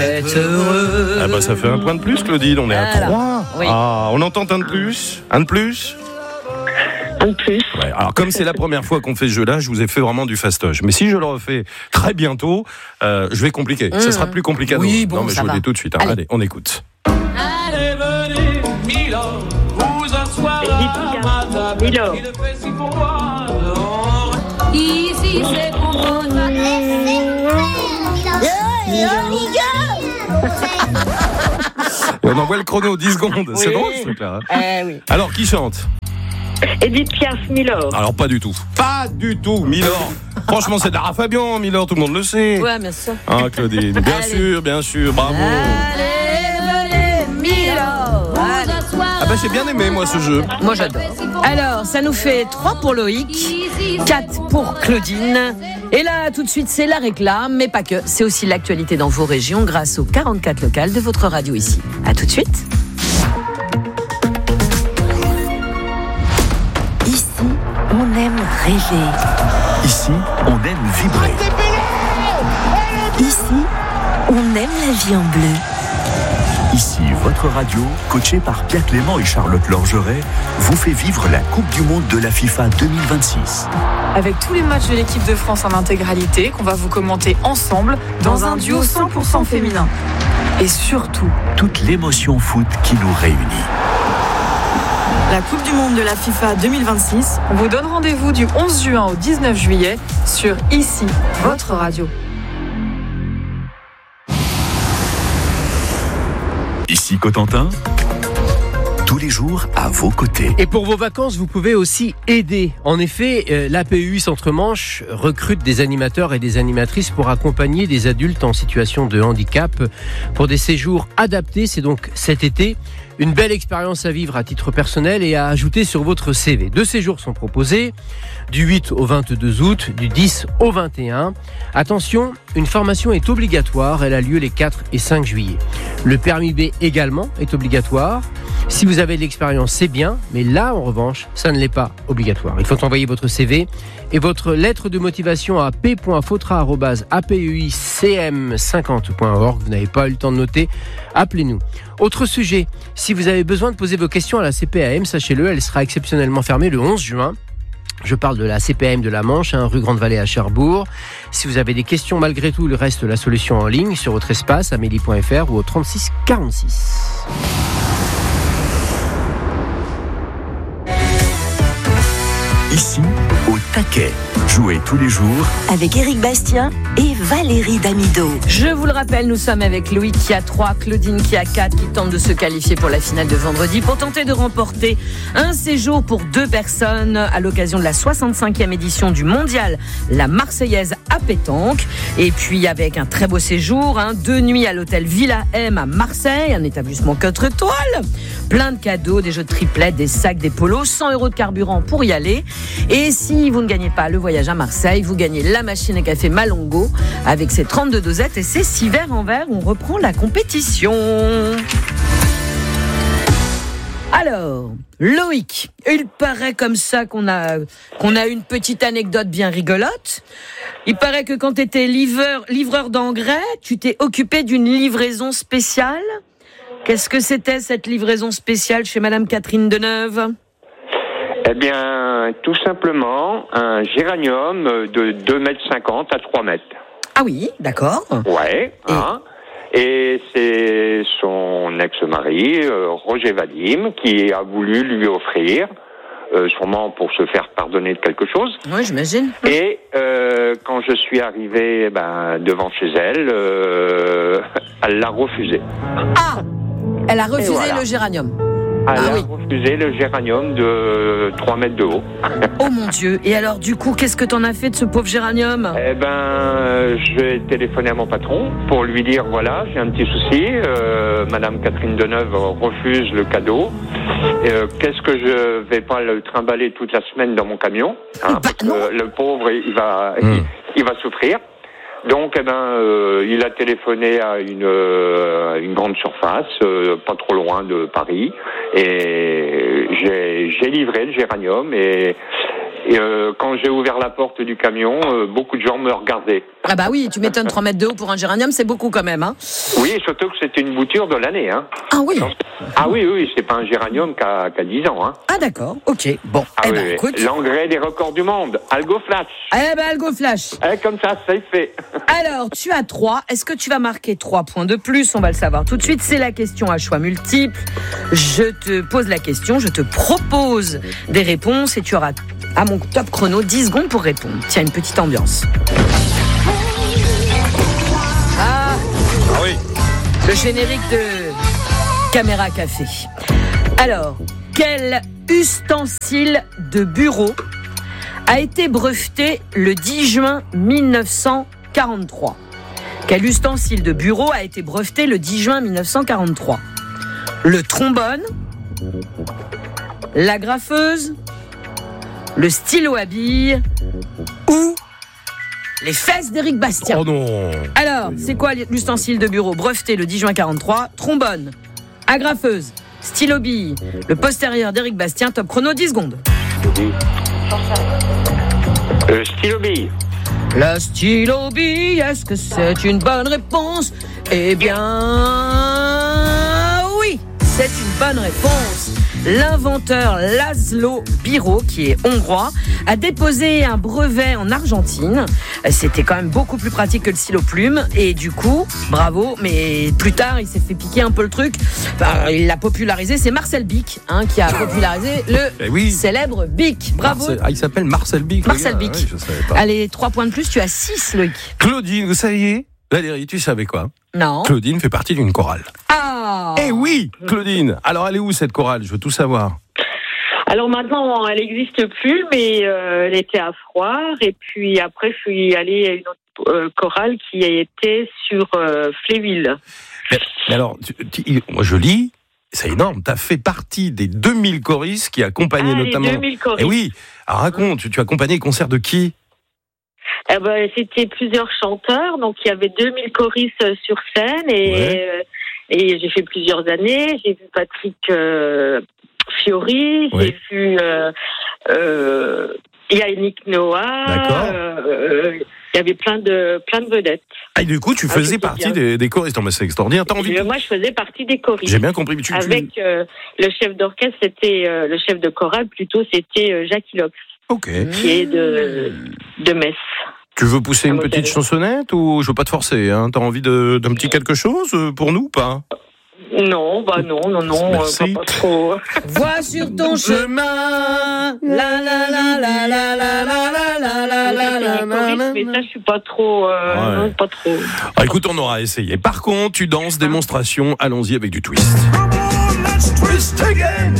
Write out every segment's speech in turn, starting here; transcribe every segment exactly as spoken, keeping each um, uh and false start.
Être heureux. Ah bah ça fait un point de plus, Claudine, on est à Voilà. trois. Oui. Ah, on entend un de plus. Un de plus. Un de plus. Ouais, alors comme c'est la première fois qu'on fait ce jeu-là, je vous ai fait vraiment du fastoche. Mais si je le refais très bientôt, euh, je vais compliquer. Mmh. Ça sera plus compliqué. Oui, bon, non, mais ça je vous le va. dis tout de suite. Hein. Allez. Allez, on écoute. Allez, venez, Milo, vous asseoir à ma table. Milo. Il fait si pour moi dehors. Ici c'est pour toi. Et on envoie le chrono, dix secondes. C'est Oui. drôle ce truc-là. Hein. Eh oui. Alors, qui chante? Edith Piaf, Milord. Alors, pas du tout. Pas du tout, Milord. Franchement, c'est Lara Fabian, Milord, tout le monde le sait. Ouais, bien sûr. Hein, Claudine. Bien Allez. sûr, bien sûr, bravo. Allez, venez, Milo. Allez. Ah bah j'ai bien aimé, moi, ce jeu. Moi j'adore. Alors, ça nous fait trois pour Loïc, quatre pour Claudine. Et là, tout de suite, c'est la réclame, mais pas que. C'est aussi l'actualité dans vos régions grâce aux quarante-quatre locales de votre radio ici. À tout de suite. Ici, on aime rêver. Ici, on aime vibrer. Ici, on aime la vie en bleu. Ici, votre radio, coachée par Pierre Clément et Charlotte Lorgeret, vous fait vivre la Coupe du Monde de la FIFA deux mille vingt-six. Avec tous les matchs de l'équipe de France en intégralité qu'on va vous commenter ensemble dans un duo cent pour cent féminin. Et surtout, Toute l'émotion foot qui nous réunit. la Coupe du Monde de la FIFA deux mille vingt-six, on vous donne rendez-vous du onze juin au dix-neuf juillet sur Ici, votre radio. Ici Cotentin, tous les jours à vos côtés. Et pour vos vacances, vous pouvez aussi aider. En effet, euh, l'A P E I Centre-Manche recrute des animateurs et des animatrices pour accompagner des adultes en situation de handicap pour des séjours adaptés. C'est donc cet été une belle expérience à vivre à titre personnel et à ajouter sur votre C V. Deux séjours sont proposés, du huit au vingt-deux août, du dix au vingt et un. Attention, une formation est obligatoire, elle a lieu les quatre et cinq juillet. Le permis B également est obligatoire. Si vous avez de l'expérience, c'est bien, mais là, en revanche, ça ne l'est pas obligatoire. Il faut envoyer votre C V et votre lettre de motivation à p point fautra arobase a p e i c m cinquante point org. Vous n'avez pas eu le temps de noter, appelez-nous. Autre sujet, si vous avez besoin de poser vos questions à la C P A M, sachez-le, elle sera exceptionnellement fermée le onze juin. Je parle de la C P A M de la Manche, hein, rue Grande-Vallée à Cherbourg. Si vous avez des questions, malgré tout, il reste la solution en ligne sur votre espace, amélie point f r ou au trente-six quarante-six. Ici, au taquet. Jouez tous les jours. Avec Éric Bastien et Valérie Damido. Je vous le rappelle, nous sommes avec Loïc qui a trois, Claudine qui a quatre, qui tente de se qualifier pour la finale de vendredi pour tenter de remporter un séjour pour deux personnes à l'occasion de la soixante-cinquième édition du mondial La Marseillaise à pétanque. Et puis avec un très beau séjour, hein, deux nuits à l'hôtel Villa M à Marseille, un établissement quatre étoiles, plein de cadeaux, des jeux de triplette, des sacs, des polos, cent euros de carburant pour y aller. Et si vous ne gagnez pas le voyage à Marseille, vous gagnez la machine à café Malongo avec ses trente-deux dosettes et ses six verres en verre. On reprend la compétition. Alors, Loïc, il paraît comme ça qu'on a, qu'on a une petite anecdote bien rigolote. Il paraît que quand tu étais livreur, livreur d'engrais, tu t'es occupé d'une livraison spéciale. Qu'est-ce que c'était cette livraison spéciale chez Madame Catherine Deneuve ? Eh bien, tout simplement, un géranium de deux mètres cinquante à trois mètres. Ah oui, d'accord. Ouais, Et, hein. Et c'est son ex-mari, euh, Roger Vadim, qui a voulu lui offrir, euh, sûrement pour se faire pardonner de quelque chose. Oui, j'imagine. Et euh, quand je suis arrivé ben, devant chez elle, euh, elle l'a refusé. Ah, elle a refusé voilà. le géranium. Elle Ah a oui. refusé le géranium de trois mètres de haut. Oh mon Dieu. Et alors, du coup, qu'est-ce que t'en as fait de ce pauvre géranium ? Eh ben, j'ai téléphoné à mon patron pour lui dire, voilà, j'ai un petit souci. Euh, Madame Catherine Deneuve refuse le cadeau. Euh, qu'est-ce que je vais pas le trimballer toute la semaine dans mon camion, hein, Bah, parce que non. le pauvre, il va, Mmh. il, il va souffrir. Donc, eh ben, euh, il a téléphoné à une, euh, une grande surface, euh, pas trop loin de Paris, et j'ai, j'ai livré le géranium et Et euh, quand j'ai ouvert la porte du camion, euh, beaucoup de gens me regardaient. Ah bah oui, tu m'étonnes, trois mètres de haut pour un géranium, c'est beaucoup quand même. Hein. Oui, surtout que c'était une bouture de l'année. Hein. Ah oui. Ah oui, oui, c'est pas un géranium qui a, qui a dix ans. Hein. Ah d'accord, ok. Bon, ah, eh oui, ben oui. écoute. L'engrais des records du monde, Algo Flash. Eh ben Algo Flash. Eh, comme ça, c'est fait. Alors, tu as trois. Est-ce que tu vas marquer trois points de plus? On va le savoir tout de suite. C'est la question à choix multiple. Je te pose la question, je te propose des réponses et tu auras à mon top chrono dix secondes pour répondre. Tiens, une petite ambiance. Ah, ah oui. Le générique de Caméra Café. Alors, quel ustensile de bureau a été breveté le dix juin mille neuf cent quarante-trois? Quel ustensile de bureau a été breveté le dix juin mille neuf cent quarante-trois? Le trombone, la graffeuse, le stylo à billes ou les fesses d'Éric Bastien? Oh non. Alors, c'est quoi l'ustensile de bureau breveté le dix juin quarante-trois? Trombone, agrafeuse, stylo bille, le postérieur d'Éric Bastien. Top chrono, dix secondes. Le stylo bille. Le stylo bille, est-ce que c'est une bonne réponse? Eh bien, oui, c'est une bonne réponse. L'inventeur Laszlo Biro, qui est hongrois, a déposé un brevet en Argentine. C'était quand même beaucoup plus pratique que le stylo plume. Et du coup, bravo, mais plus tard, il s'est fait piquer un peu le truc. Enfin, il l'a popularisé. C'est Marcel Bic hein, qui a popularisé le eh oui. célèbre Bic. Bravo. Marcel, ah, il s'appelle Marcel Bic. Marcel Bic. Ouais, je savais pas. Allez, trois points de plus, tu as six, Loïc. Claudine, vous saviez? Valérie, tu savais quoi? Non. Claudine fait partie d'une chorale. Ah. Eh oui, Claudine. Alors, elle est où cette chorale? Je veux tout savoir. Alors maintenant, elle n'existe plus, mais euh, elle était à Froire. Et puis après, je suis allée à une autre euh, chorale qui était sur euh, Fléville. Mais, mais alors, tu, tu, moi je lis, c'est énorme. Tu as fait partie des deux mille choristes qui accompagnaient ah, notamment. Les deux mille choristes. Eh oui. Alors raconte, tu, tu as accompagné les concerts de qui? Eh ben, c'était plusieurs chanteurs, donc il y avait deux mille choristes sur scène et, ouais. euh, et j'ai fait plusieurs années. J'ai vu Patrick euh, Fiori, oui. j'ai vu euh, euh, Yannick Noah. D'accord. Euh, il y avait plein de plein de vedettes. Ah, et du coup, tu ah, faisais partie des, des choristes. Non, mais c'est extraordinaire. T'as envie et de... Moi, je faisais partie des choristes. J'ai bien compris. Mais tu, Avec tu... Euh, le chef d'orchestre, c'était euh, le chef de chorale, plutôt, c'était euh, Jacques Hilox. Ok. Qui est de de Metz. Tu veux pousser une petite chansonnette ou je veux pas te forcer hein? T'as envie de, d'un petit quelque chose pour nous ou pas? Non, bah non, non, non, Merci. euh, pas, pas trop. Vois sur ton chemin, la la la la la la la la la la la la. Mais ça, je suis pas trop, euh, ouais. non, pas trop. Ah, écoute, on aura essayé. Par contre, tu danses, démonstration, allons-y avec du twist. Twist again.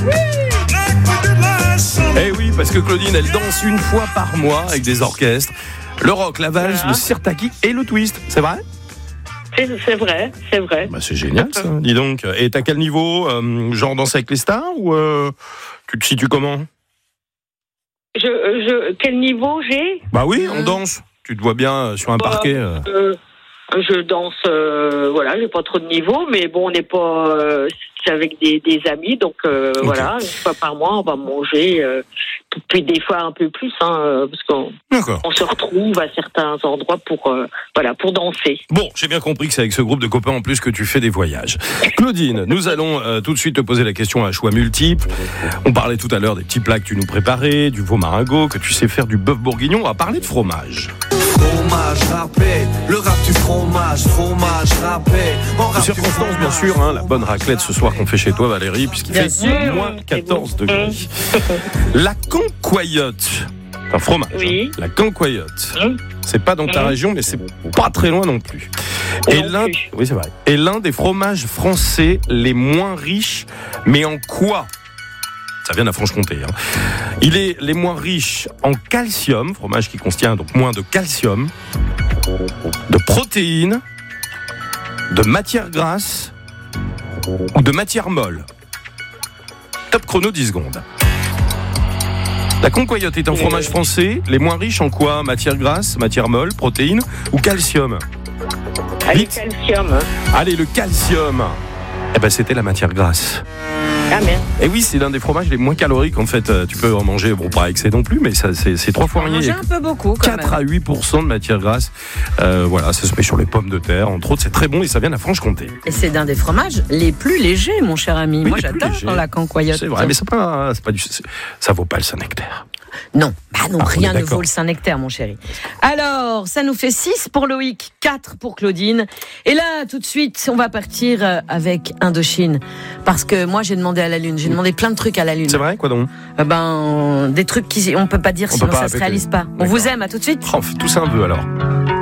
Eh oui, parce que Claudine, elle danse une fois par mois avec des orchestres. Le rock, la valse, voilà. Le sirtaki et le twist, c'est vrai? C'est, c'est vrai, c'est vrai. Bah c'est génial ça, dis donc. Et t'as quel niveau euh, genre danser avec les stars ou euh, tu te situes comment? Je, je, quel niveau j'ai? Bah oui, on danse. Tu te vois bien sur un bah, parquet. Euh... Euh, je danse, euh, voilà, j'ai pas trop de niveau, mais bon, on n'est pas... Euh, c'est avec des, des amis, donc euh, okay. Voilà, une fois par mois, on va manger, euh, puis des fois un peu plus, hein, parce qu'on on se retrouve à certains endroits pour, euh, voilà, pour danser. Bon, j'ai bien compris que c'est avec ce groupe de copains en plus que tu fais des voyages. Claudine, nous allons euh, tout de suite te poser la question à choix multiples. On parlait tout à l'heure des petits plats que tu nous préparais, du veau maringot, que tu sais faire du bœuf bourguignon. On va parler de fromage. Fromage râpé, le rap du fromage, fromage râpé. De circonstance, bien sûr, hein, la bonne raclette ce soir qu'on fait chez toi, Valérie, puisqu'il bien fait sûr. moins quatorze degrés. La concoyote, un fromage. Oui. Hein, la concoyote. Mmh. C'est pas dans ta mmh. région, mais c'est pas très loin non plus. Et non l'un, plus. Oui, c'est vrai. Et l'un des fromages français les moins riches, mais en quoi? Ça vient de la Franche-Comté. Hein. Il est les moins riches en calcium, fromage qui contient donc moins de calcium, de protéines, de matières grasses ou de matières molles. Top chrono, dix secondes. La concoyote est un fromage français les moins riches en quoi? Matières grasses, matières molles, protéines ou calcium? Allez, calcium. Allez, le calcium. Eh ben, c'était la matière grasse. Ah merde. Et oui, c'est l'un des fromages les moins caloriques en fait. Tu peux en manger, bon pas excès non plus, mais ça, c'est, c'est trois fois rien. Manger un peu beaucoup quand quatre même. à huit pour cent de matière grasse. Euh, voilà, ça se met sur les pommes de terre, entre autres, c'est très bon et ça vient de la Franche-Comté. Et c'est d'un des fromages les plus légers, mon cher ami. Oui, Moi, les plus j'adore légers. la cancoyote. C'est vrai, mais c'est pas, c'est pas du, c'est, ça vaut pas le Saint-Nectaire. Non, bah non, Ah, rien on est ne d'accord. vaut le Saint-Nectaire, mon chéri. Alors, ça nous fait six pour Loïc, quatre pour Claudine. Et là, tout de suite, on va partir euh, avec Indochine. Parce que moi, j'ai demandé à la Lune. J'ai demandé plein de trucs à la Lune. C'est vrai, quoi donc? Euh, ben, des trucs qui, on peut pas dire On sinon peut pas ça se répéter. réalise pas. On D'accord. vous aime, à tout de suite. Oh, on fait tous un vœu alors.